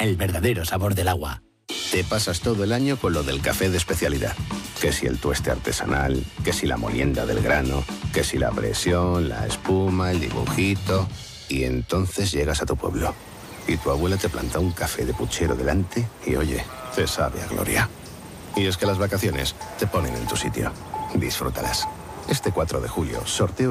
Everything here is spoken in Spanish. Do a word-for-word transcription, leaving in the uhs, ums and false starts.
el verdadero sabor del agua. Te pasas todo el año con lo del café de especialidad. Que si el tueste artesanal, que si la molienda del grano, que si la presión, la espuma, el dibujito. Y entonces llegas a tu pueblo. Y tu abuela te planta un café de puchero delante y, oye, te sabe a gloria. Y es que las vacaciones te ponen en tu sitio. Disfrútalas. Este cuatro de julio, sorteo